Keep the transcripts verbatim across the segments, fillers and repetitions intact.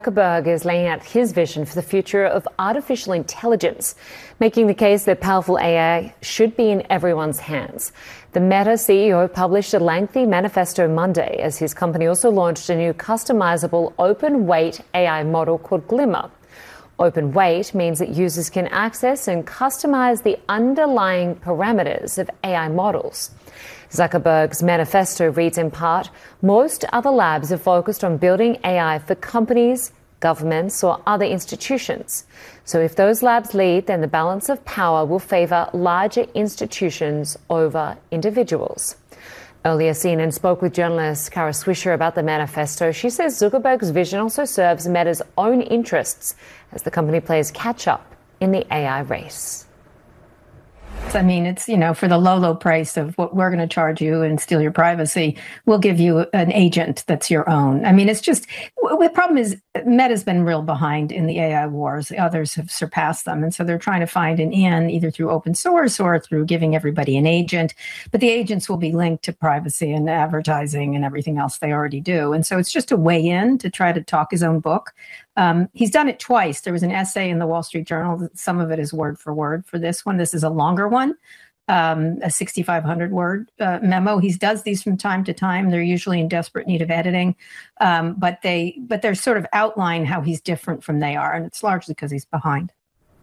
Zuckerberg is laying out his vision for the future of artificial intelligence, making the case that powerful A I should be in everyone's hands. The Meta C E O published a lengthy manifesto Monday as his company also launched a new customizable open-weight A I model called Glimmer. Open weight means that users can access and customize the underlying parameters of A I models. Zuckerberg's manifesto reads in part, most other labs have focused on building A I for companies, governments, or other institutions. So if those labs lead, then the balance of power will favor larger institutions over individuals. Earlier, C N N spoke with journalist Kara Swisher about the manifesto. She says Zuckerberg's vision also serves Meta's own interests as the company plays catch-up in the A I race. I mean, it's, you know, for the low, low price of what we're going to charge you and steal your privacy, we'll give you an agent that's your own. I mean, it's just, the problem is Meta's been real behind in the A I wars. Others have surpassed them. And so they're trying to find an in either through open source or through giving everybody an agent. But the agents will be linked to privacy and advertising and everything else they already do. And so it's just a way in to try to talk his own book. Um, he's done it twice. There was an essay in the Wall Street Journal. Some of it is word for word for this one. This is a longer one, um, a sixty-five hundred word uh, memo. He does these from time to time. They're usually in desperate need of editing, um, but they but they're sort of outline how he's different from they are, and it's largely because he's behind.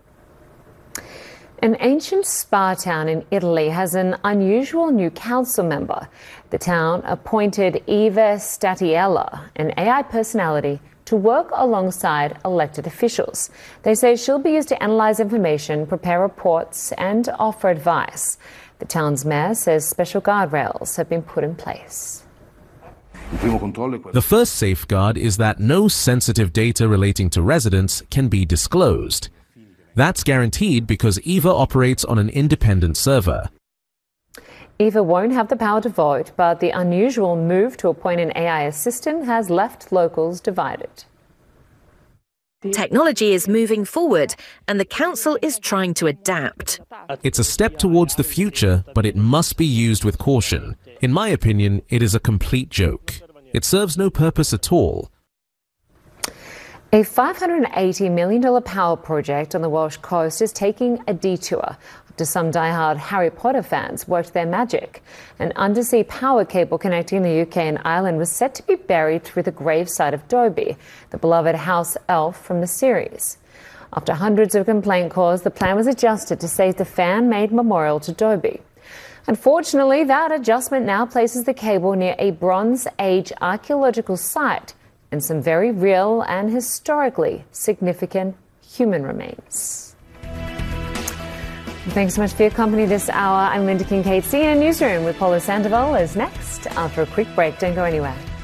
An ancient spa town in Italy has an unusual new council member. The town appointed Eva Statiella, an A I personality, to work alongside elected officials. They say she'll be used to analyze information, prepare reports, and offer advice. The town's mayor says special guardrails have been put in place. The first safeguard is that no sensitive data relating to residents can be disclosed. That's guaranteed because Eva operates on an independent server. Eva won't have the power to vote, but the unusual move to appoint an A I assistant has left locals divided. Technology is moving forward, and the council is trying to adapt. It's a step towards the future, but it must be used with caution. In my opinion, it is a complete joke. It serves no purpose at all. A five hundred eighty million dollars power project on the Welsh coast is taking a detour after some diehard Harry Potter fans worked their magic. An undersea power cable connecting the U K and Ireland was set to be buried through the gravesite of Dobby, the beloved house elf from the series. After hundreds of complaint calls, the plan was adjusted to save the fan-made memorial to Dobby. Unfortunately, that adjustment now places the cable near a Bronze Age archaeological site and some very real and historically significant human remains. Thanks so much for your company this hour. I'm Linda Kincaid. C N N Newsroom with Paulo Sandoval is next after a quick break. Don't go anywhere.